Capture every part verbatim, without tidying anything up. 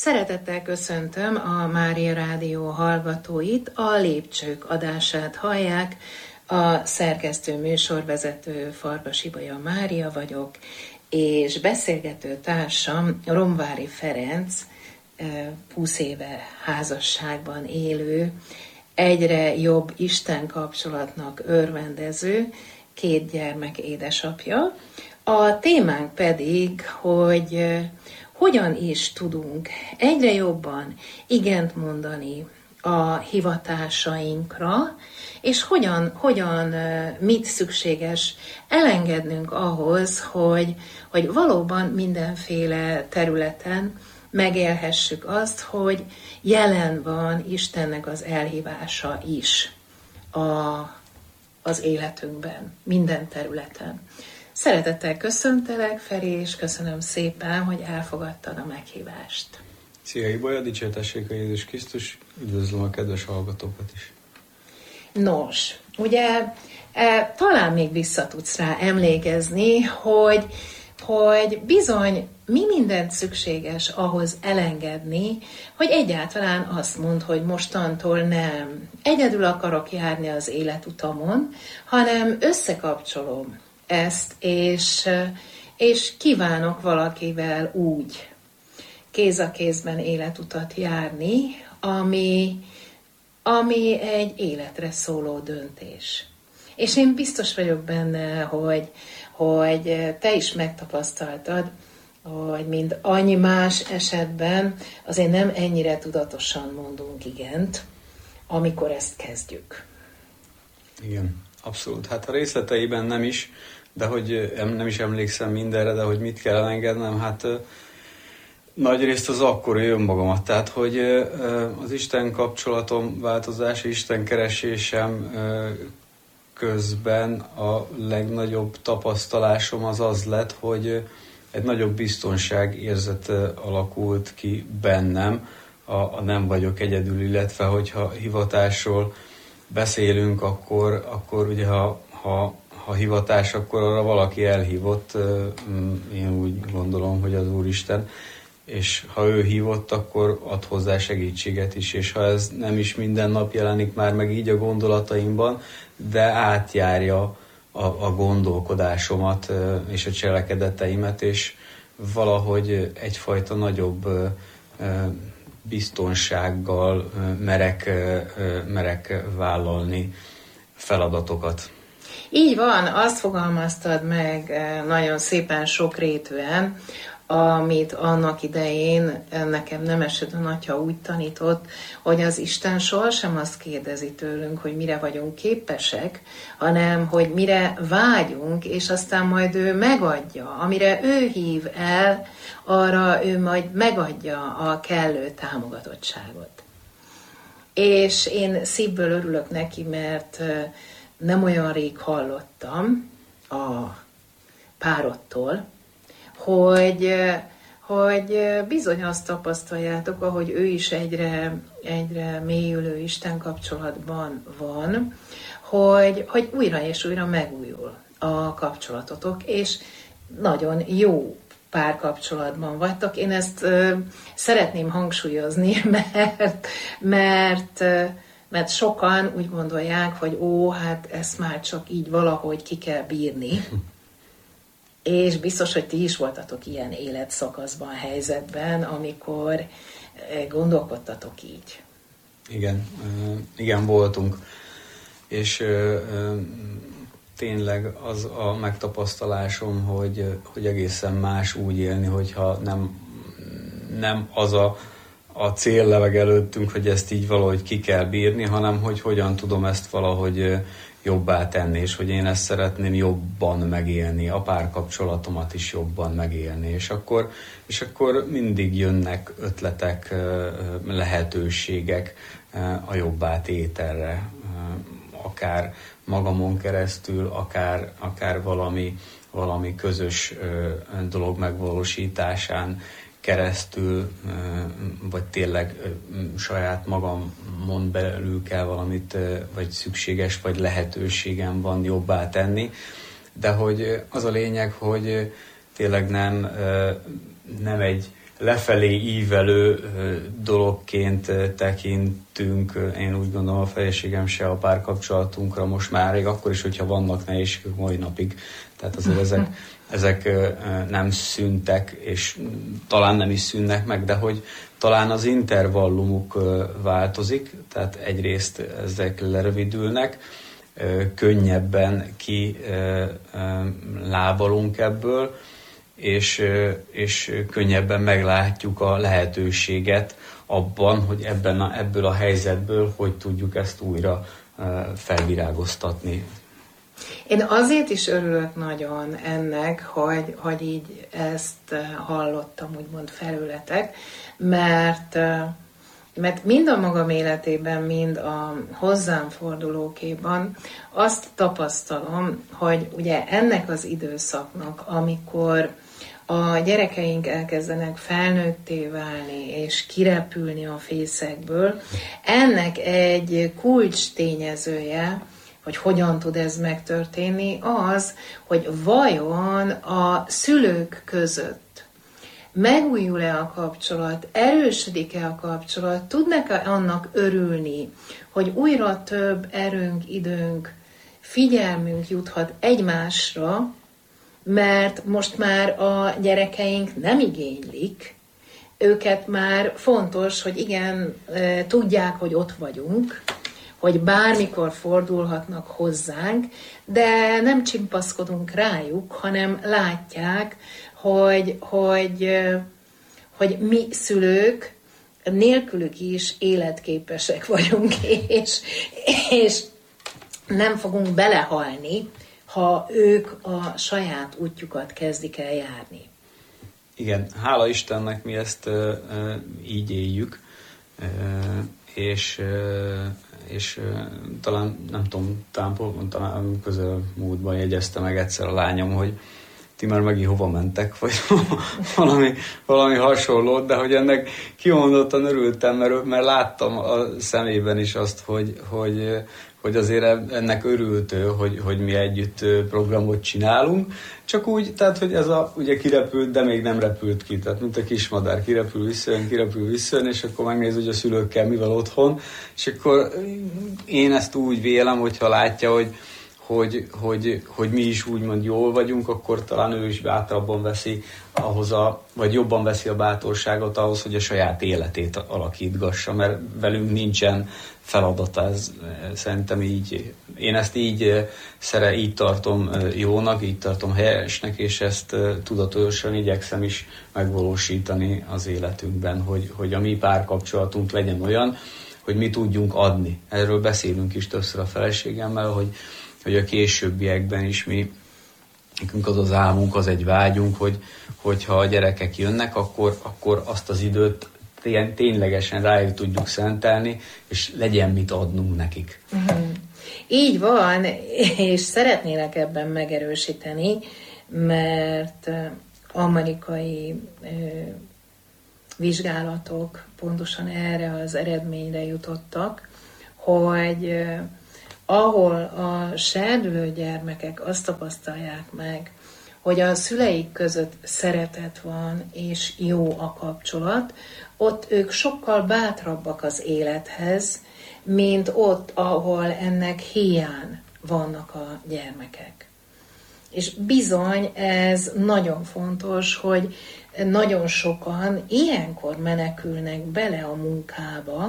Szeretettel köszöntöm a Mária Rádió hallgatóit, a Lépcsők adását hallják, a szerkesztő műsorvezető Farkas Ibolya Mária vagyok, és beszélgető társam Romvári Ferenc, húsz éve házasságban élő, egyre jobb Isten kapcsolatnak örvendező, két gyermek édesapja. A témánk pedig, hogy hogyan is tudunk egyre jobban igent mondani a hivatásainkra, és hogyan, hogyan mit szükséges elengednünk ahhoz, hogy, hogy valóban mindenféle területen megélhessük azt, hogy jelen van Istennek az elhívása is a, az életünkben, minden területen. Szeretettel köszöntelek, Feri, és köszönöm szépen, hogy elfogadtad a meghívást. Szia Ibolya, dicsértessék a Jézus Krisztus, üdvözlöm a kedves hallgatókat is. Nos, ugye e, talán még vissza tudsz rá emlékezni, hogy, hogy bizony mi mindent szükséges ahhoz elengedni, hogy egyáltalán azt mondd, hogy mostantól nem egyedül akarok járni az életutamon, hanem összekapcsolom ezt, és, és kívánok valakivel úgy kéz a kézben életutat járni, ami, ami egy életre szóló döntés. És én biztos vagyok benne, hogy, hogy te is megtapasztaltad, hogy mind annyi más esetben azért nem ennyire tudatosan mondunk igent, amikor ezt kezdjük. Igen, abszolút. Hát a részleteiben nem is, de hogy nem is emlékszem mindenre, de hogy mit kell elengednem, hát nagyrészt az akkor önmagamat. Tehát, hogy az Isten kapcsolatom változása, Isten keresésem közben a legnagyobb tapasztalásom az az lett, hogy egy nagyobb biztonságérzet alakult ki bennem, a, a nem vagyok egyedül, illetve hogyha hivatásról beszélünk, akkor, akkor ugye ha, ha, ha hivatás, akkor arra valaki elhívott, én úgy gondolom, hogy az Úristen, és ha ő hívott, akkor ad hozzá segítséget is, és ha ez nem is minden nap jelenik már meg így a gondolataimban, de átjárja a, a gondolkodásomat és a cselekedeteimet, és valahogy egyfajta nagyobb biztonsággal merek, merek vállalni feladatokat. Így van, azt fogalmaztad meg nagyon szépen sokrétűen, amit annak idején nekem Nemeseden atya úgy tanított, hogy az Isten sohasem azt kérdezi tőlünk, hogy mire vagyunk képesek, hanem hogy mire vágyunk, és aztán majd ő megadja. Amire ő hív el, arra ő majd megadja a kellő támogatottságot. És én szívből örülök neki, mert nem olyan rég hallottam a párodtól, hogy, hogy bizony azt tapasztaljátok, ahogy ő is egyre, egyre mélyülő Isten kapcsolatban van, hogy, hogy újra és újra megújul a kapcsolatotok, és nagyon jó párkapcsolatban vagytok. Én ezt uh, szeretném hangsúlyozni, mert, mert, uh, mert sokan úgy gondolják, hogy ó, hát ezt már csak így valahogy ki kell bírni. És biztos, hogy ti is voltatok ilyen életszakaszban, helyzetben, amikor gondolkodtatok így. Igen, igen, voltunk. És tényleg az a megtapasztalásom, hogy, hogy egészen más úgy élni, hogyha nem, nem az a, a célleveg előttünk, hogy ezt így valahogy ki kell bírni, hanem hogy hogyan tudom ezt valahogy jobbá tenni, és hogy én ezt szeretném jobban megélni, a párkapcsolatomat is jobban megélni, és akkor, és akkor mindig jönnek ötletek, lehetőségek a jobbá tételre, akár magamon keresztül, akár, akár valami, valami közös dolog megvalósításán keresztül, vagy tényleg saját magamon belül kell valamit, vagy szükséges, vagy lehetőségem van jobbá tenni. De hogy az a lényeg, hogy tényleg nem, nem egy lefelé ívelő dologként tekintünk. Én úgy gondolom, a feleségem se a párkapcsolatunkra most már, még akkor is, hogyha vannak nehézségek mai napig. Tehát azért ezek, ezek nem szűntek, és talán nem is szűnnek meg, de hogy talán az intervallumuk változik, tehát egyrészt ezek lerövidülnek, könnyebben kilábalunk ebből, és, és könnyebben meglátjuk a lehetőséget abban, hogy ebben a, ebből a helyzetből hogy tudjuk ezt újra felvirágoztatni. Én azért is örülök nagyon ennek, hogy, hogy így ezt hallottam, úgymond felületek, mert, mert mind a magam életében, mind a hozzám fordulókéban azt tapasztalom, hogy ugye ennek az időszaknak, amikor a gyerekeink elkezdenek felnőtté válni és kirepülni a fészekből, ennek egy kulcs tényezője, hogy hogyan tud ez megtörténni, az, hogy vajon a szülők között megújul-e a kapcsolat, erősödik-e a kapcsolat, tudnak-e annak örülni, hogy újra több erőnk, időnk, figyelmünk juthat egymásra, mert most már a gyerekeink nem igénylik, őket már fontos, hogy igen, tudják, hogy ott vagyunk, hogy bármikor fordulhatnak hozzánk, de nem csimpaszkodunk rájuk, hanem látják, hogy, hogy, hogy mi szülők nélkülük is életképesek vagyunk, és, és nem fogunk belehalni, ha ők a saját útjukat kezdik el járni. Igen, hála Istennek mi ezt uh, uh, így éljük, uh, és, uh, és uh, talán, nem tudom, talán, talán közelmúltban jegyezte meg egyszer a lányom, hogy ti már megint hova mentek, vagy valami, valami hasonlót, de hogy ennek kimondottan örültem, mert, mert láttam a szemében is azt, hogy, hogy, hogy azért ennek örült ő, hogy, hogy mi együtt programot csinálunk, csak úgy, tehát, hogy ez a, ugye kirepült, de még nem repült ki, tehát mint a kismadár, kirepül, visszajön, kirepül, visszajön, és akkor megnéz, hogy a szülőkkel mivel otthon, és akkor én ezt úgy vélem, hogyha látja, hogy Hogy, hogy, hogy mi is úgymond jól vagyunk, akkor talán ő is bátrabban veszi ahhoz a, vagy jobban veszi a bátorságot ahhoz, hogy a saját életét alakítgassa, mert velünk nincsen feladata, ez szerintem így, én ezt így szere, így tartom jónak, így tartom helyesnek, és ezt tudatosan igyekszem is megvalósítani az életünkben, hogy, hogy a mi párkapcsolatunk legyen olyan, hogy mi tudjunk adni. Erről beszélünk is többször a feleségemmel, hogy hogy a későbbiekben is mi, nekünk az az álmunk, az egy vágyunk, hogy, hogyha a gyerekek jönnek, akkor, akkor azt az időt tény, ténylegesen rájuk tudjuk szentelni, és legyen mit adnunk nekik. Uh-huh. Így van, és szeretnélek ebben megerősíteni, mert amerikai ö, vizsgálatok pontosan erre az eredményre jutottak, hogy ö, ahol a serdülő gyermekek azt tapasztalják meg, hogy a szüleik között szeretet van, és jó a kapcsolat, ott ők sokkal bátrabbak az élethez, mint ott, ahol ennek hiány vannak a gyermekek. És bizony ez nagyon fontos, hogy nagyon sokan ilyenkor menekülnek bele a munkába,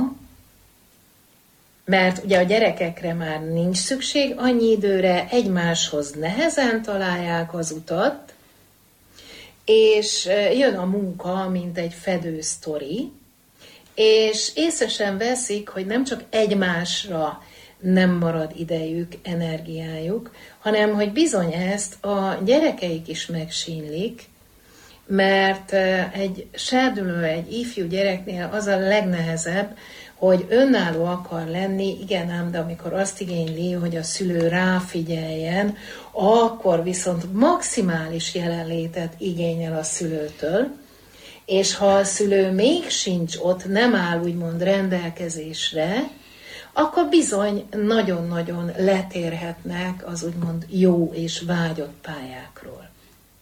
mert ugye a gyerekekre már nincs szükség annyi időre, egymáshoz nehezen találják az utat, és jön a munka, mint egy fedő sztori, és észre sem veszik, hogy nem csak egymásra nem marad idejük, energiájuk, hanem hogy bizony ezt a gyerekeik is megsínlik, mert egy serdülő, egy ifjú gyereknél az a legnehezebb, hogy önálló akar lenni, igen ám, de amikor azt igényli, hogy a szülő ráfigyeljen, akkor viszont maximális jelenlétet igényel a szülőtől, és ha a szülő még sincs ott, nem áll úgymond rendelkezésre, akkor bizony nagyon-nagyon letérhetnek az úgymond jó és vágyott pályákról.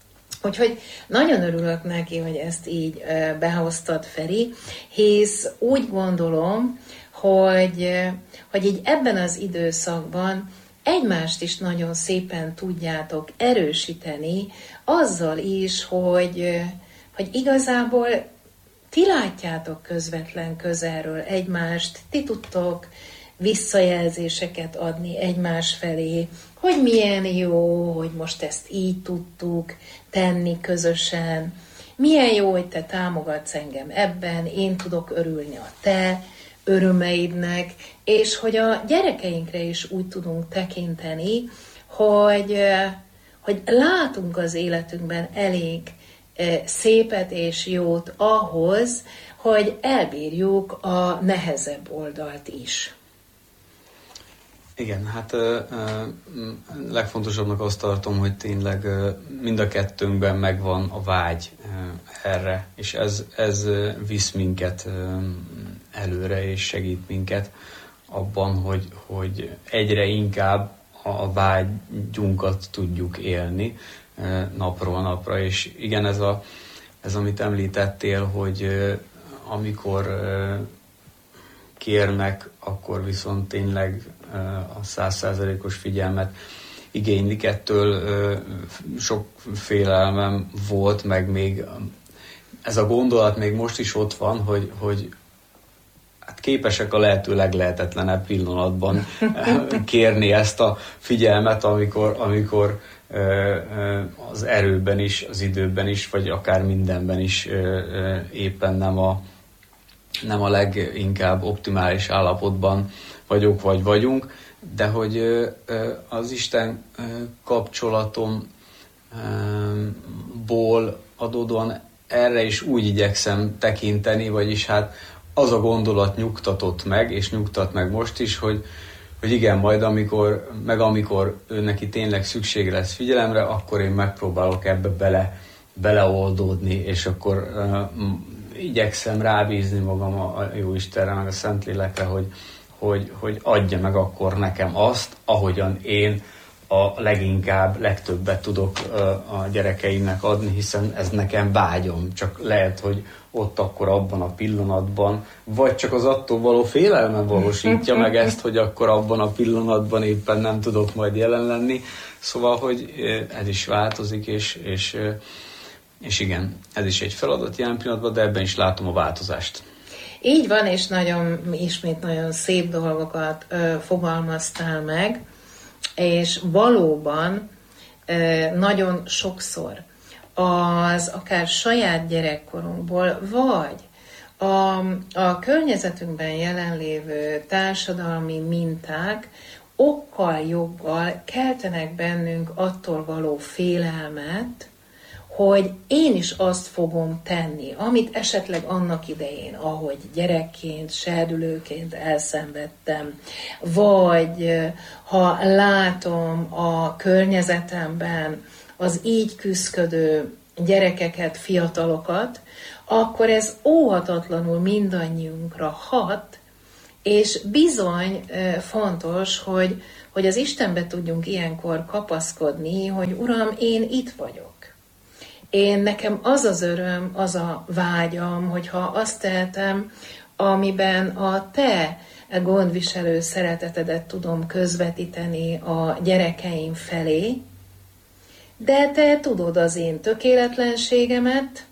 Úgyhogy nagyon örülök neki, hogy ezt így behoztad, Feri, hisz úgy gondolom, hogy, hogy így ebben az időszakban egymást is nagyon szépen tudjátok erősíteni, azzal is, hogy, hogy igazából ti látjátok közvetlen közelről egymást, ti tudtok visszajelzéseket adni egymás felé, hogy milyen jó, hogy most ezt így tudtuk tenni közösen, milyen jó, hogy te támogatsz engem ebben, én tudok örülni a te örömeidnek, és hogy a gyerekeinkre is úgy tudunk tekinteni, hogy, hogy látunk az életünkben elég szépet és jót ahhoz, hogy elbírjuk a nehezebb oldalt is. Igen, hát ö, ö, legfontosabbnak azt tartom, hogy tényleg ö, mind a kettőnkben megvan a vágy ö, erre, és ez, ez visz minket ö, előre, és segít minket abban, hogy, hogy egyre inkább a vágyunkat tudjuk élni ö, napról napra, és igen, ez, a, ez amit említettél, hogy ö, amikor ö, kérnek, akkor viszont tényleg a száz százalékos figyelmet igénylik. Ettől sok félelmem volt, meg még ez a gondolat még most is ott van, hogy, hogy hát képesek a lehető leglehetetlenebb pillanatban kérni ezt a figyelmet, amikor, amikor az erőben is, az időben is, vagy akár mindenben is éppen nem a nem a leginkább optimális állapotban vagyok, vagy vagyunk, de hogy az Isten kapcsolatomból adódóan erre is úgy igyekszem tekinteni, vagyis hát az a gondolat nyugtatott meg, és nyugtat meg most is, hogy, hogy igen, majd amikor, meg amikor ő neki tényleg szüksége lesz figyelemre, akkor én megpróbálok ebbe bele, beleoldódni, és akkor igyekszem rábízni magam a Jóistenre, meg a Szentlélekre, hogy, hogy, hogy adja meg akkor nekem azt, ahogyan én a leginkább, legtöbbet tudok a gyerekeimnek adni, hiszen ez nekem vágyom. Csak lehet, hogy ott akkor abban a pillanatban, vagy csak az attól való félelmem valósítja meg ezt, hogy akkor abban a pillanatban éppen nem tudok majd jelen lenni. Szóval, hogy ez is változik, és, és És igen, ez is egy feladat jelen pillanatban, de ebben is látom a változást. Így van, és nagyon, ismét nagyon szép dolgokat ö, fogalmaztál meg, és valóban ö, nagyon sokszor az akár saját gyerekkorunkból, vagy a, a környezetünkben jelenlévő társadalmi minták okkal, joggal keltenek bennünk attól való félelmet, hogy én is azt fogom tenni, amit esetleg annak idején, ahogy gyerekként, serdülőként elszenvedtem, vagy ha látom a környezetemben az így küszködő gyerekeket, fiatalokat, akkor ez óhatatlanul mindannyiunkra hat, és bizony fontos, hogy, hogy az Istenbe tudjunk ilyenkor kapaszkodni, hogy Uram, én itt vagyok. Én nekem az az öröm, az a vágyam, hogyha azt tehetem, amiben a te gondviselő szeretetedet tudom közvetíteni a gyerekeim felé, de te tudod az én tökéletlenségemet,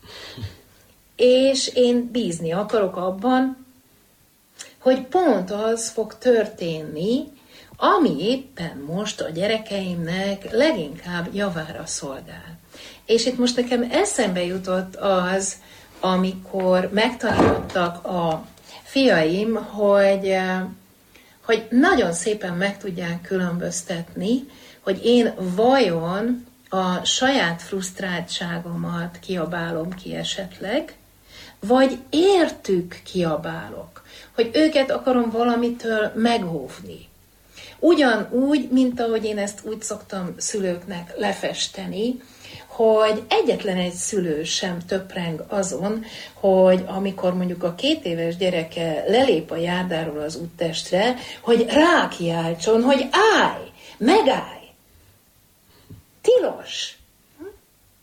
és én bízni akarok abban, hogy pont az fog történni, ami éppen most a gyerekeimnek leginkább javára szolgál. És itt most nekem eszembe jutott az, amikor megtanítottak a fiaim, hogy, hogy nagyon szépen meg tudják különböztetni, hogy én vajon a saját frusztráltságomat kiabálom ki esetleg, vagy értük kiabálok, hogy őket akarom valamitől megóvni. Ugyanúgy, mint ahogy én ezt úgy szoktam szülőknek lefesteni, hogy egyetlen egy szülő sem töpreng azon, hogy amikor mondjuk a két éves gyereke lelép a járdáról az úttestre, hogy rákiáltson, hogy állj, megállj, tilos.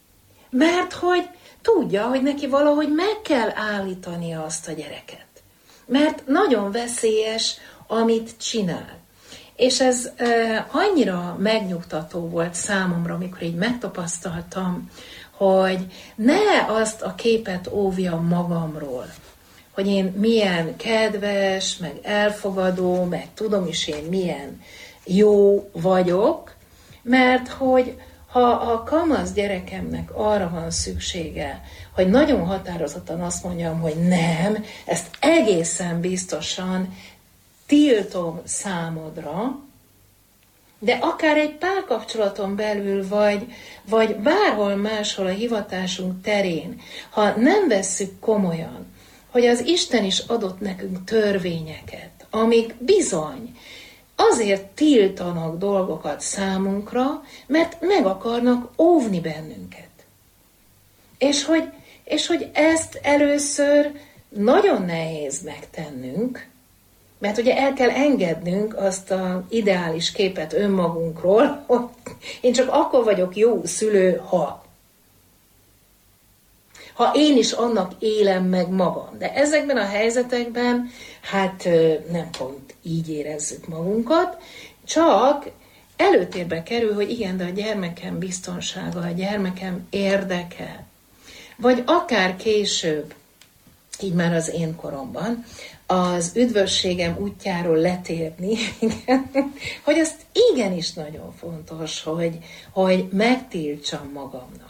Mert hogy tudja, hogy neki valahogy meg kell állítania azt a gyereket. Mert nagyon veszélyes, amit csinál. És ez e, annyira megnyugtató volt számomra, amikor így megtapasztaltam, hogy ne azt a képet óvjam magamról, hogy én milyen kedves, meg elfogadó, meg tudom is én milyen jó vagyok, mert hogy ha a kamasz gyerekemnek arra van szüksége, hogy nagyon határozottan azt mondjam, hogy nem, ezt egészen biztosan tiltom számodra, de akár egy párkapcsolaton belül, vagy, vagy bárhol máshol a hivatásunk terén, ha nem vesszük komolyan, hogy az Isten is adott nekünk törvényeket, amik bizony azért tiltanak dolgokat számunkra, mert meg akarnak óvni bennünket. És hogy, és hogy ezt először nagyon nehéz megtennünk, mert ugye el kell engednünk azt az ideális képet önmagunkról, hogy én csak akkor vagyok jó szülő, ha. Ha én is annak élem meg magam. De ezekben a helyzetekben, hát nem pont így érezzük magunkat, csak előtérbe kerül, hogy igen, de a gyermekem biztonsága, a gyermekem érdeke. Vagy akár később, így már az én koromban, az üdvösségem útjáról letérni, igen, hogy azt igenis nagyon fontos, hogy, hogy megtiltsam magamnak.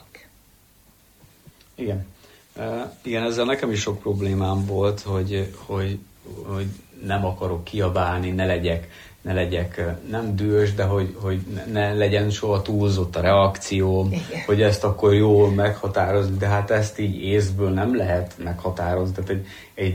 Igen. Uh, igen, ezzel nekem is sok problémám volt, hogy, hogy, hogy nem akarok kiabálni, ne legyek, ne legyek nem dühös, de hogy, hogy ne legyen soha túlzott a reakcióm, igen. Hogy ezt akkor jól meghatározni, de hát ezt így észből nem lehet meghatározni. Tehát egy, egy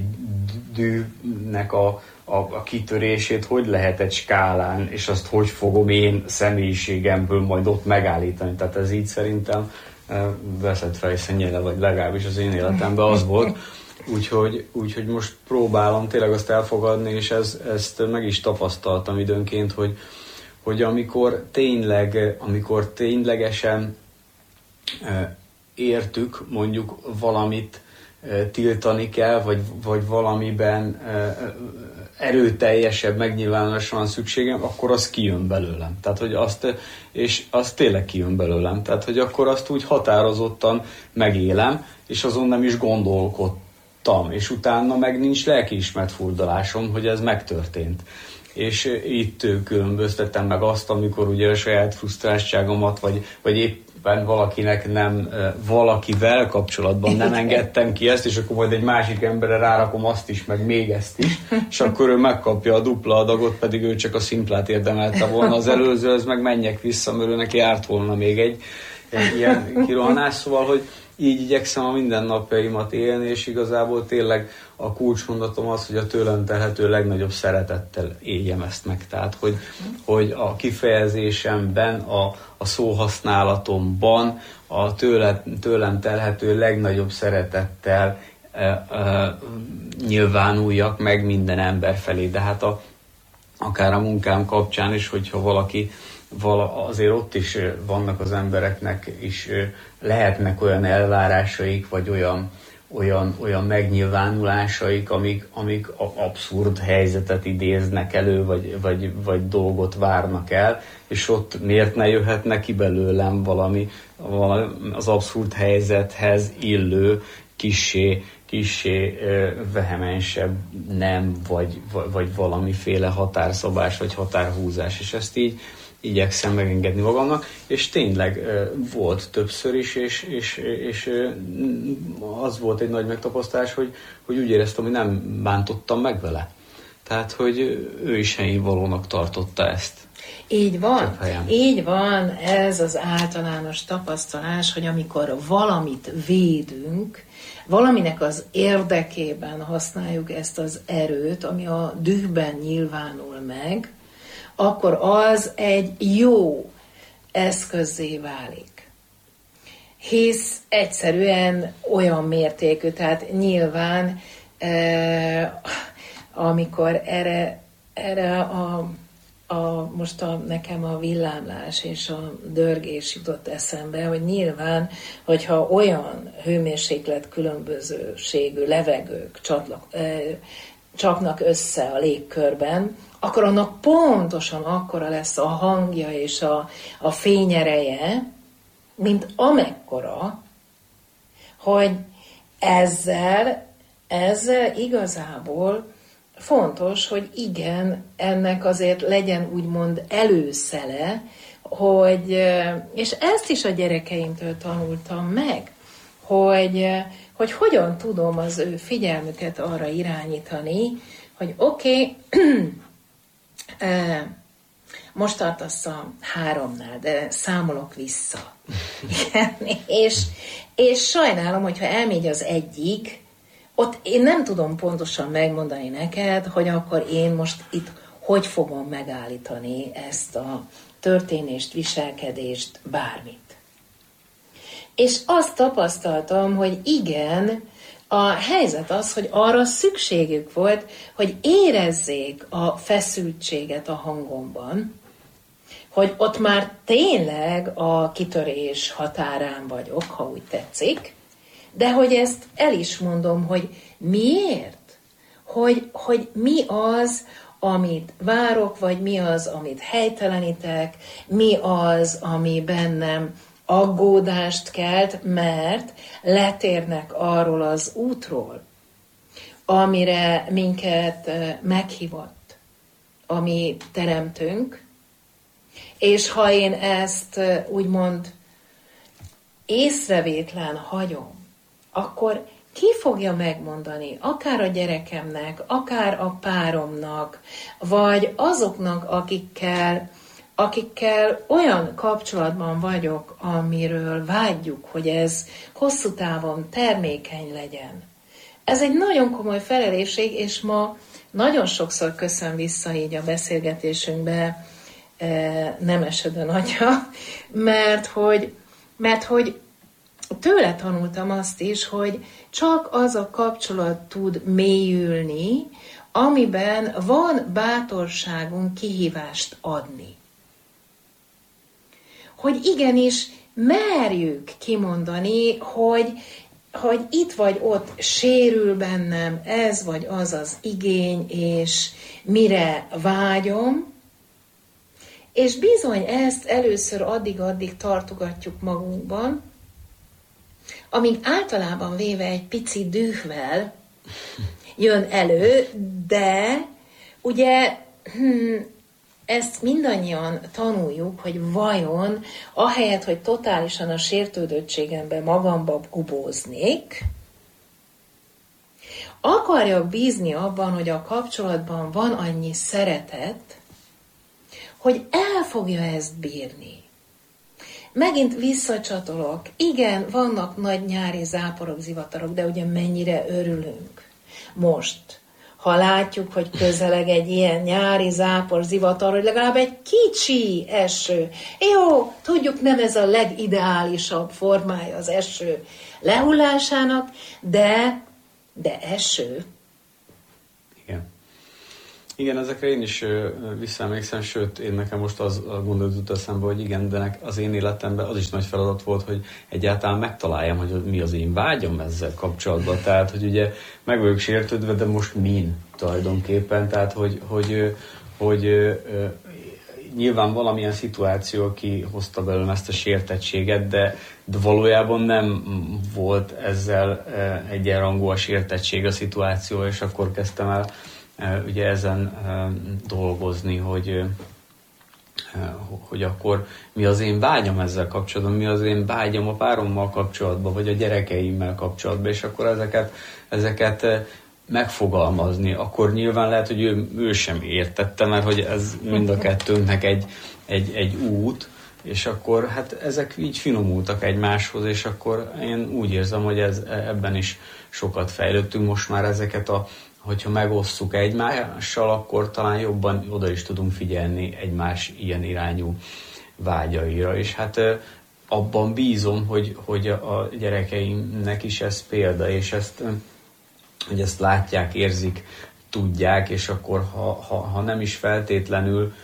dühnek a, a, a kitörését hogy lehet egy skálán, és azt hogy fogom én személyiségemből majd ott megállítani. Tehát ez így szerintem veszett fejszennyele, vagy legalábbis az én életemben az volt. Úgyhogy, úgyhogy most próbálom tényleg azt elfogadni, és ez, ezt meg is tapasztaltam időnként, hogy, hogy amikor tényleg, amikor ténylegesen e, értük, mondjuk valamit e, tiltani kell, vagy, vagy valamiben e, erőteljesebb megnyilvánulásra van szükségem, akkor az kijön belőlem. Tehát, hogy azt, és az tényleg kijön belőlem. Tehát, hogy akkor azt úgy határozottan megélem, és azon nem is gondolkodtam. És utána meg nincs lelkiismert furdalásom, hogy ez megtörtént. És itt különböztettem meg azt, amikor ugye a saját frusztráltságomat, vagy, vagy éppen valakinek nem, valakivel kapcsolatban nem engedtem ki ezt, és akkor majd egy másik emberre rárakom azt is, meg még ezt is, és akkor ő megkapja a dupla adagot, pedig ő csak a szimplát érdemelte volna. Az előzőhöz meg menjek vissza, mert ő neki járt volna még egy, egy ilyen kirohanás, szóval, hogy így igyekszem a mindennapjaimat élni, és igazából tényleg a kulcsmondatom az, hogy a tőlem telhető legnagyobb szeretettel éljem ezt meg. Tehát, hogy, hogy a kifejezésemben, a, a szóhasználatomban a tőle, tőlem telhető legnagyobb szeretettel e, e, nyilvánuljak meg minden ember felé. De hát a, akár a munkám kapcsán is, hogyha valaki Vala, azért ott is vannak az embereknek is lehetnek olyan elvárásaik, vagy olyan, olyan, olyan megnyilvánulásaik, amik, amik abszurd helyzetet idéznek elő, vagy, vagy, vagy dolgot várnak el, és ott miért ne jöhetne ki belőlem valami, valami az abszurd helyzethez illő kissé, kissé vehemensebb nem, vagy, vagy valamiféle határszabás, vagy határhúzás, és ezt így igyekszem megengedni magamnak, és tényleg uh, volt többször is, és, és, és uh, az volt egy nagy megtapasztalás, hogy, hogy úgy éreztem, hogy nem bántottam meg vele. Tehát, hogy ő is helyén valónak tartotta ezt. Így van, így van, ez az általános tapasztalás, hogy amikor valamit védünk, valaminek az érdekében használjuk ezt az erőt, ami a dühben nyilvánul meg, akkor az egy jó eszközzé válik. Hisz egyszerűen olyan mértékű, tehát nyilván eh, amikor erre, erre a, a, most a, nekem a villámlás és a dörgés jutott eszembe, hogy nyilván, hogyha olyan hőmérséklet különbözőségű levegők csatlak, eh, csapnak össze a légkörben, akkor annak pontosan akkora lesz a hangja és a, a fényereje, mint amekkora, hogy ezzel, ezzel igazából fontos, hogy igen, ennek azért legyen úgymond előszele, hogy, és ezt is a gyerekeimtől tanultam meg, hogy, hogy hogyan tudom az ő figyelmüket arra irányítani, hogy oké, okay, most tartasz a háromnál, de számolok vissza. Igen, és, és sajnálom, hogyha elmegy az egyik, ott én nem tudom pontosan megmondani neked, hogy akkor én most itt hogy fogom megállítani ezt a történést, viselkedést, bármit. És azt tapasztaltam, hogy igen, a helyzet az, hogy arra szükségük volt, hogy érezzék a feszültséget a hangomban, hogy ott már tényleg a kitörés határán vagyok, ha úgy tetszik, de hogy ezt el is mondom, hogy miért? Hogy, hogy mi az, amit várok, vagy mi az, amit helytelenítek, mi az, ami bennem aggódást kelt, mert letérnek arról az útról, amire minket meghívott a mi teremtőnk, és ha én ezt úgymond észrevétlen hagyom, akkor ki fogja megmondani, akár a gyerekemnek, akár a páromnak, vagy azoknak, akikkel, akikkel olyan kapcsolatban vagyok, amiről vágyjuk, hogy ez hosszú távon termékeny legyen. Ez egy nagyon komoly felelősség, és ma nagyon sokszor köszön vissza így a beszélgetésünkbe Nemesödön atya, mert hogy, mert hogy tőle tanultam azt is, hogy csak az a kapcsolat tud mélyülni, amiben van bátorságunk kihívást adni. Hogy igenis merjük kimondani, hogy, hogy itt vagy ott sérül bennem ez vagy az az igény, és mire vágyom, és bizony ezt először addig-addig tartogatjuk magunkban, amíg általában véve egy pici dühvel jön elő, de ugye hm, ezt mindannyian tanuljuk, hogy vajon ahelyett, hogy totálisan a sértődöttségembe magamba gubóznék, akarjak bízni abban, hogy a kapcsolatban van annyi szeretet, hogy el fogja ezt bírni. Megint visszacsatolok. Igen, vannak nagy nyári záporok, zivatarok, de ugye mennyire örülünk most, ha látjuk, hogy közeleg egy ilyen nyári zápor, zivatar, hogy legalább egy kicsi eső. Jó, tudjuk, nem ez a legideálisabb formája az eső lehullásának, de, de eső. Igen. Igen, ezekre én is visszaemlékszem, sőt, én nekem most az a gondolat jut eszembe, hogy igen, de az én életemben az is nagy feladat volt, hogy egyáltalán megtaláljam, hogy mi az én vágyam ezzel kapcsolatban. Tehát, hogy ugye meg vagyok sértődve, de most min tulajdonképpen. Tehát, hogy, hogy, hogy, hogy nyilván valamilyen szituáció, aki hozta belőlem ezt a sértettséget, de, de valójában nem volt ezzel egyenrangú a sértettség a szituáció, és akkor kezdtem el ugye ezen dolgozni, hogy, hogy akkor mi az én vágyam ezzel kapcsolatban, mi az én vágyam a párommal kapcsolatban, vagy a gyerekeimmel kapcsolatban, és akkor ezeket, ezeket megfogalmazni. Akkor nyilván lehet, hogy ő, ő sem értette, mert hogy ez mind a kettőnknek egy, egy, egy út, és akkor hát ezek így finomultak egymáshoz, és akkor én úgy érzem, hogy ez, ebben is sokat fejlődtünk. Most már ezeket a hogyha megosszuk egymással, akkor talán jobban oda is tudunk figyelni egymás ilyen irányú vágyaira. És hát abban bízom, hogy, hogy a gyerekeimnek is ez példa, és ezt, hogy ezt látják, érzik, tudják, és akkor ha, ha, ha nem is feltétlenül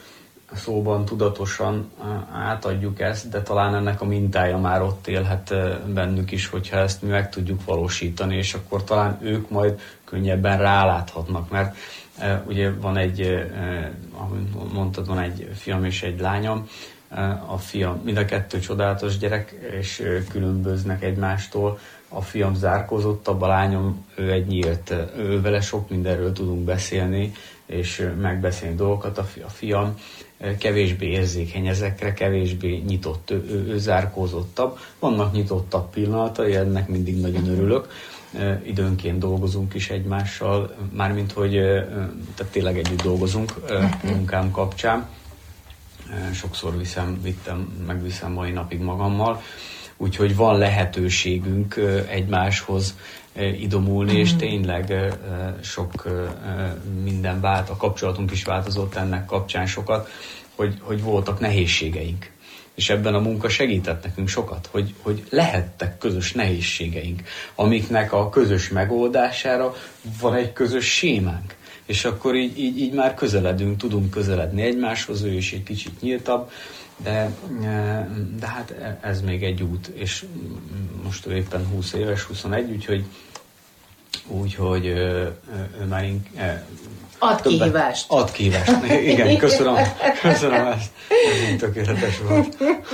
szóban tudatosan átadjuk ezt, de talán ennek a mintája már ott élhet bennük is, hogyha ezt mi meg tudjuk valósítani, és akkor talán ők majd könnyebben ráláthatnak, mert ugye van egy, ahogy mondtad, van egy fiam és egy lányom, a fiam, mind a kettő csodálatos gyerek, és különböznek egymástól. A fiam zárkózottabb, a lányom, ő egy nyílt, ő vele sok mindenről tudunk beszélni, és megbeszélni dolgokat. A fiam kevésbé érzékeny ezekre, kevésbé nyitott, ő, ő, ő zárkózottabb. Vannak nyitottabb pillanatai, ennek mindig nagyon örülök. Időnként dolgozunk is egymással, mármint, hogy tehát tényleg együtt dolgozunk munkám kapcsán. Sokszor viszem, vittem, megviszem mai napig magammal. Úgyhogy van lehetőségünk egymáshoz idomulni, és tényleg sok minden vált, a kapcsolatunk is változott ennek kapcsán sokat, hogy, hogy voltak nehézségeink. És ebben a munka segített nekünk sokat, hogy, hogy lehettek közös nehézségeink, amiknek a közös megoldására van egy közös sémánk. És akkor így, így, így már közeledünk, tudunk közeledni egymáshoz, ő is egy kicsit nyíltabb, de, de hát ez még egy út, és most ő éppen húsz éves, huszonegy, úgyhogy, úgyhogy ő már inkább... Ad kihívást. Ad kihívást. Igen, köszönöm, köszönöm ezt. Ez tökéletes volt.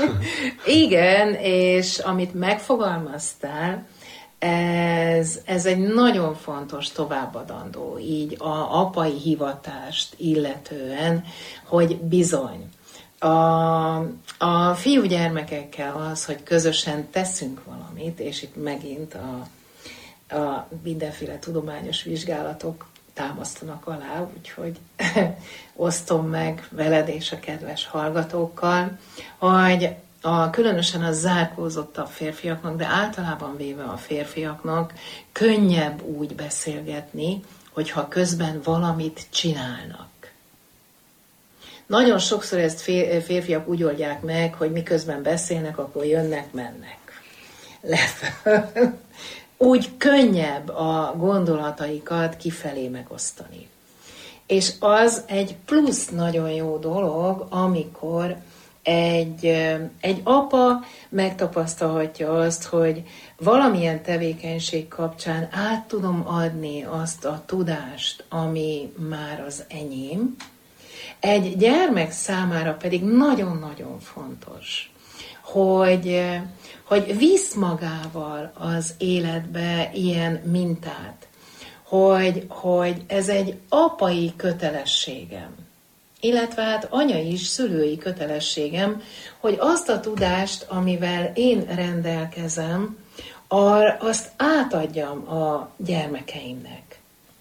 Igen, és amit megfogalmaztál, Ez, ez egy nagyon fontos továbbadandó, így a apai hivatást illetően, hogy bizony, a, a fiúgyermekekkel az, hogy közösen teszünk valamit, és itt megint a, a mindenféle tudományos vizsgálatok támasztanak alá, úgyhogy osztom meg veled és a kedves hallgatókkal, hogy a, különösen a zárkózottabb férfiaknak, de általában véve a férfiaknak könnyebb úgy beszélgetni, hogyha közben valamit csinálnak. Nagyon sokszor ezt férfiak úgy oldják meg, hogy miközben beszélnek, akkor jönnek, mennek. Lefelé. Úgy könnyebb a gondolataikat kifelé megosztani. És az egy plusz nagyon jó dolog, amikor Egy, egy apa megtapasztalhatja azt, hogy valamilyen tevékenység kapcsán át tudom adni azt a tudást, ami már az enyém. Egy gyermek számára pedig nagyon-nagyon fontos, hogy, hogy visz magával az életbe ilyen mintát, hogy, hogy ez egy apai kötelességem, illetve hát anyai is, szülői kötelességem, hogy azt a tudást, amivel én rendelkezem, azt átadjam a gyermekeimnek.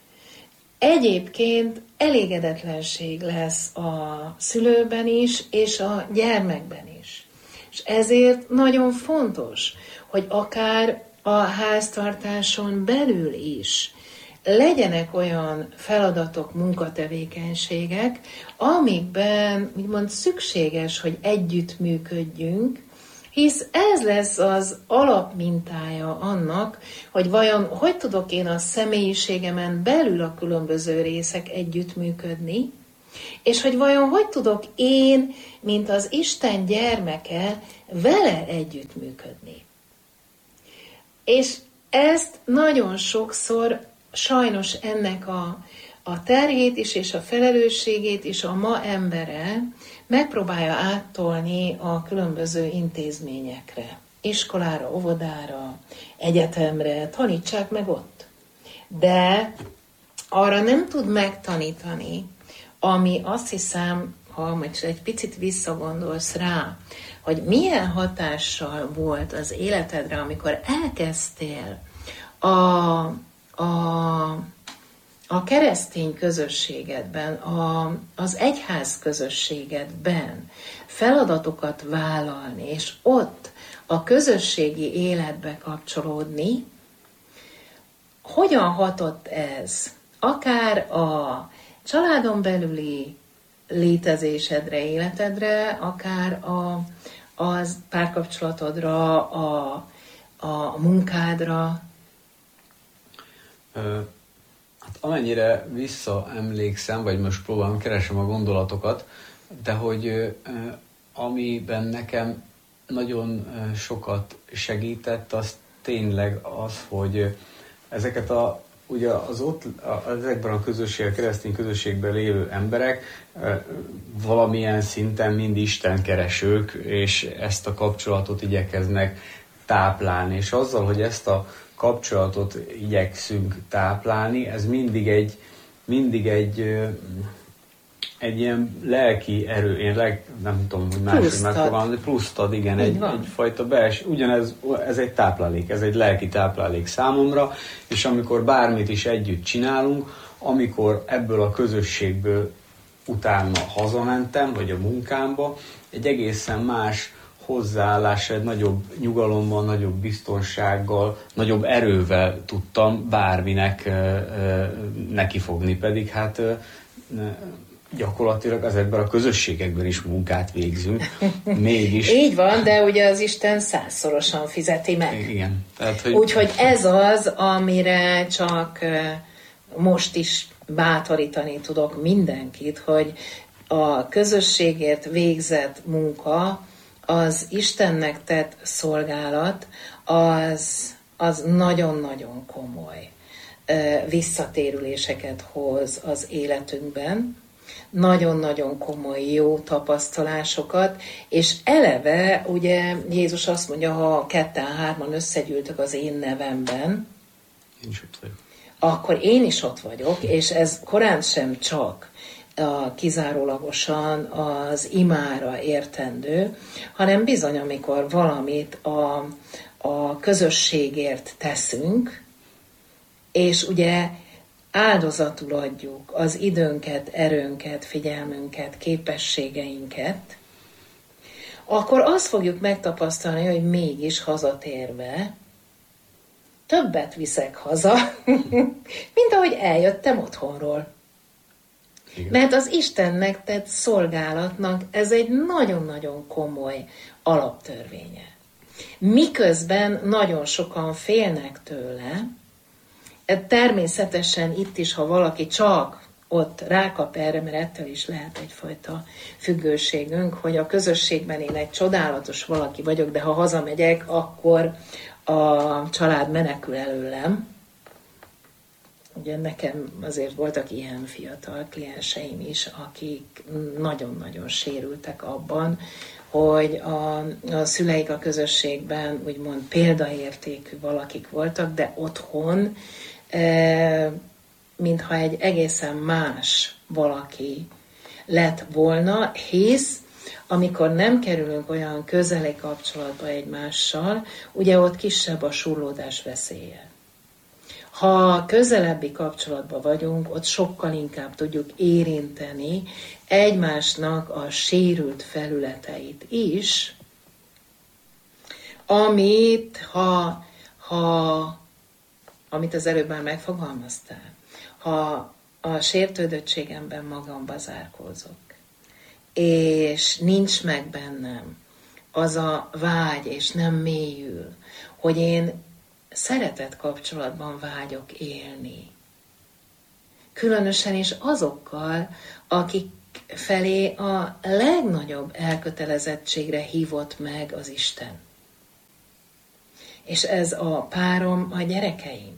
Egyébként elégedetlenség lesz a szülőben is, és a gyermekben is. És ezért nagyon fontos, hogy akár a háztartáson belül is legyenek olyan feladatok, munkatevékenységek, amikben úgymond szükséges, hogy együttműködjünk, hisz ez lesz az alapmintája annak, hogy vajon hogy tudok én a személyiségemen belül a különböző részek együttműködni, és hogy vajon hogy tudok én, mint az Isten gyermeke, vele együttműködni. És ezt nagyon sokszor sajnos ennek a, a terhét is, és a felelősségét is a ma embere megpróbálja áttolni a különböző intézményekre. Iskolára, óvodára, egyetemre, tanítsák meg ott. De arra nem tud megtanítani, ami azt hiszem, ha majd egy picit visszagondolsz rá, hogy milyen hatással volt az életedre, amikor elkezdtél a A, a keresztény közösségedben, a, az egyház közösségedben feladatokat vállalni, és ott a közösségi életbe kapcsolódni, hogyan hatott ez? Akár a családon belüli létezésedre, életedre, akár a, a párkapcsolatodra, a, a munkádra. Hát amennyire visszaemlékszem, vagy most próbálom, keresem a gondolatokat, de hogy amiben nekem nagyon sokat segített, az tényleg az, hogy ezeket a, ugye az ott, ezekben a közösségek, keresztény közösségben lévő emberek valamilyen szinten mind Isten keresők, és ezt a kapcsolatot igyekeznek táplálni, és azzal, hogy ezt a kapcsolatot igyekszünk táplálni, ez mindig egy, mindig egy, egy ilyen lelki erő, én leg, nem tudom, hogy máshogy megfogalmazni, pluszt ad, igen, egy, egyfajta belső, ugyanez, ez egy táplálék, ez egy lelki táplálék számomra, és amikor bármit is együtt csinálunk, amikor ebből a közösségből utána hazamentem, vagy a munkámba, egy egészen más hozzáállás, egy nagyobb nyugalommal, nagyobb biztonsággal, nagyobb erővel tudtam bárminek e, e, nekifogni, pedig hát e, gyakorlatilag ezekben a közösségekben is munkát végzünk. Mégis. Így van, de ugye az Isten százszorosan fizeti meg. Igen. Tehát, hogy... Úgyhogy ez az, amire csak most is bátorítani tudok mindenkit, hogy a közösségért végzett munka, az Istennek tett szolgálat, az, az nagyon-nagyon komoly visszatérüléseket hoz az életünkben, nagyon-nagyon komoly jó tapasztalásokat, és eleve, ugye Jézus azt mondja, ha ketten-hárman összegyűltök az én nevemben, én is ott vagyok. Akkor én is ott vagyok, és ez korán sem csak a, kizárólagosan az imára értendő, hanem bizony, amikor valamit a, a közösségért teszünk, és ugye áldozatul adjuk az időnket, erőnket, figyelmünket, képességeinket, akkor azt fogjuk megtapasztalni, hogy mégis hazatérve többet viszek haza, mint ahogy eljöttem otthonról. Igen. Mert az Istennek tett szolgálatnak ez egy nagyon-nagyon komoly alaptörvénye. Miközben nagyon sokan félnek tőle, természetesen itt is, ha valaki csak ott rákap erre, mert ettől is lehet egyfajta függőségünk, hogy a közösségben én egy csodálatos valaki vagyok, de ha hazamegyek, akkor a család menekül előlem. Ugye nekem azért voltak ilyen fiatal klienseim is, akik nagyon-nagyon sérültek abban, hogy a, a szüleik a közösségben úgymond példaértékű valakik voltak, de otthon e, mintha egy egészen más valaki lett volna, hisz amikor nem kerülünk olyan közeli kapcsolatba egymással, ugye ott kisebb a surlódás veszélye. Ha közelebbi kapcsolatban vagyunk, ott sokkal inkább tudjuk érinteni egymásnak a sérült felületeit is, amit, ha, ha, amit az előbb már megfogalmaztál, ha a sértődöttségemben magamba zárkózok, és nincs meg bennem az a vágy, és nem mélyül, hogy én szeretett kapcsolatban vágyok élni. Különösen is azokkal, akik felé a legnagyobb elkötelezettségre hívott meg az Isten. És ez a párom, a gyerekeim.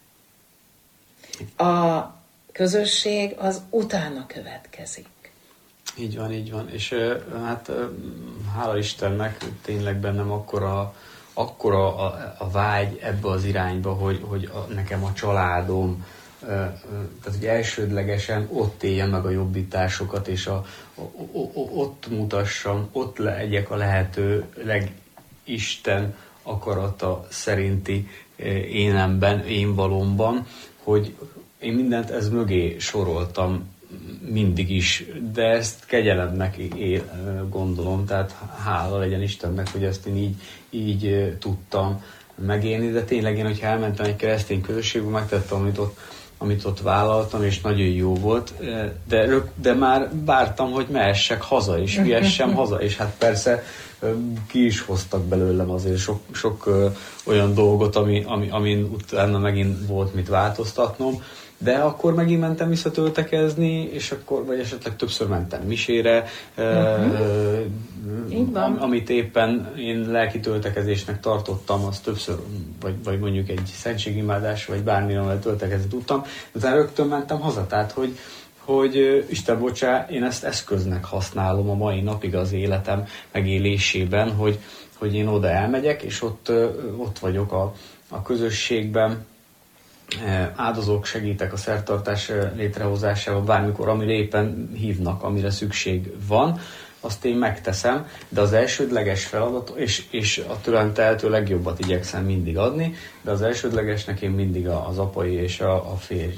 A közösség az utána következik. Így van, így van. És hát hála Istennek tényleg bennem akkora, akkora a, a vágy ebbe az irányba, hogy, hogy a, nekem a családom, tehát hogy elsődlegesen ott éljen meg a jobbításokat, és a, a, a, ott mutassam, ott legyek a lehető legisten akarata szerinti énemben, én valomban, hogy én mindent ez mögé soroltam mindig is, de ezt kegyelemnek él, gondolom, tehát hála legyen Istennek, hogy ezt én így, így tudtam megélni, de tényleg én, hogyha elmentem egy keresztény közösségbe, megtettem, amit ott, amit ott vállaltam, és nagyon jó volt, de, rög, de már vártam, hogy mehessek haza, és vihessem haza, és hát persze ki is hoztak belőlem azért sok, sok olyan dolgot, ami, ami, amin utána megint volt mit változtatnom, de akkor megint mentem vissza töltekezni, és akkor, vagy esetleg többször mentem misére, uh-huh. am, amit éppen én lelki töltekezésnek tartottam, az többször, vagy, vagy mondjuk egy szentségimádás, vagy bármilyen töltekezni tudtam, de utána rögtön mentem haza, tehát hogy, hogy Isten bocsá, én ezt eszköznek használom a mai napig az életem megélésében, hogy, hogy én oda elmegyek, és ott, ott vagyok a, a közösségben, áldozok, segítek a szertartás létrehozásában, bármikor, amire éppen hívnak, amire szükség van, azt én megteszem, de az elsődleges feladat, és, és a tőlem tehető legjobbat igyekszem mindig adni, de az elsődlegesnek én mindig az apai és a, a férj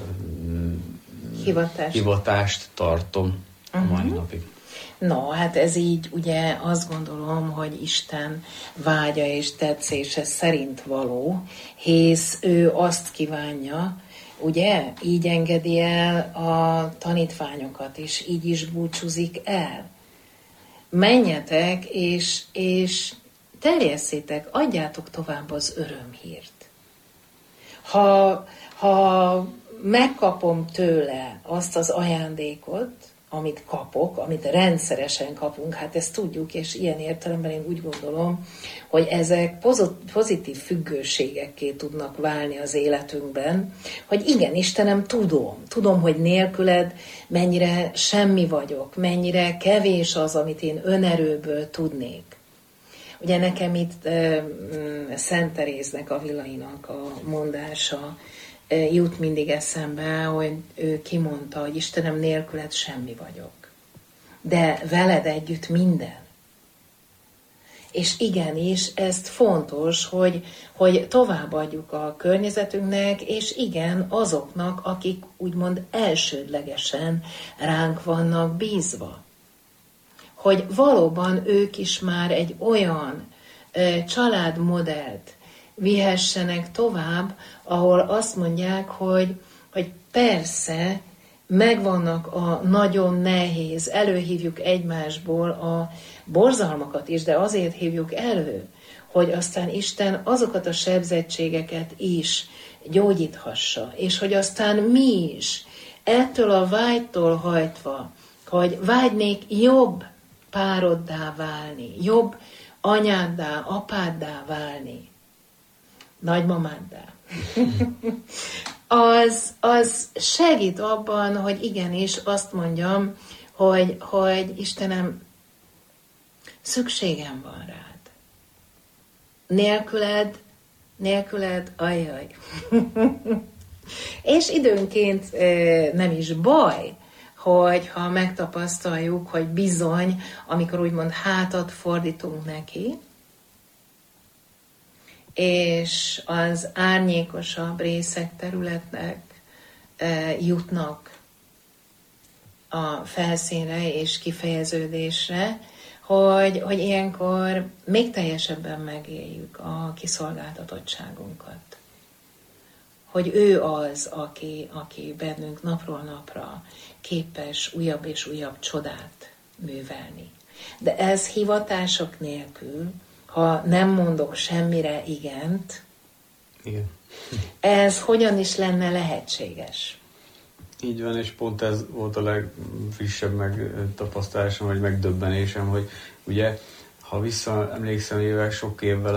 hivatást. hivatást tartom uh-huh. a mai napig. No, hát ez így ugye azt gondolom, hogy Isten vágya és tetszése szerint való, hisz ő azt kívánja, ugye, így engedi el a tanítványokat, és így is búcsúzik el. Menjetek, és, és terjesszétek, adjátok tovább az örömhírt. Ha, ha megkapom tőle azt az ajándékot, amit kapok, amit rendszeresen kapunk, hát ezt tudjuk, és ilyen értelemben én úgy gondolom, hogy ezek pozitív függőségekké tudnak válni az életünkben, hogy igen, Istenem, tudom, tudom, hogy nélküled mennyire semmi vagyok, mennyire kevés az, amit én önerőből tudnék. Ugye nekem itt e, Szent Teréznek, Avilainak a mondása jut mindig eszembe, hogy ő kimondta, hogy Istenem, nélküled semmi vagyok. De veled együtt minden. És igenis, ezt fontos, hogy, hogy továbbadjuk a környezetünknek, és igen, azoknak, akik úgymond elsődlegesen ránk vannak bízva. Hogy valóban ők is már egy olyan ö, családmodellt vihessenek tovább, ahol azt mondják, hogy, hogy persze megvannak a nagyon nehéz, előhívjuk egymásból a borzalmakat is, de azért hívjuk elő, hogy aztán Isten azokat a sebzettségeket is gyógyíthassa, és hogy aztán mi is ettől a vágytól hajtva, hogy vágynék jobb pároddá válni, jobb anyáddá, apáddá válni, nagymamáddá. az, az segít abban, hogy igenis azt mondjam, hogy, hogy Istenem, szükségem van rád. Nélküled, nélküled, ajjaj. És időnként nem is baj, hogy ha megtapasztaljuk, hogy bizony, amikor úgymond hátat fordítunk neki, és az árnyékosabb részek, területnek e, jutnak a felszínre és kifejeződésre, hogy, hogy ilyenkor még teljesebben megéljük a kiszolgáltatottságunkat. Hogy ő az, aki, aki bennünk napról napra képes újabb és újabb csodát művelni. De ez hivatások nélkül, ha nem mondok semmire igent, igen. Ez hogyan is lenne lehetséges? Így van, és pont ez volt a legfrissebb megtapasztalásom, vagy megdöbbenésem, hogy ugye, ha visszaemlékszem évvel, sok évvel